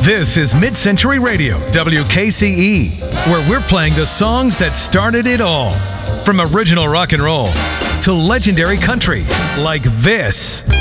This is Mid-Century Radio, WKCE, where we're playing the songs that started it all. From original rock and roll to legendary country, like this.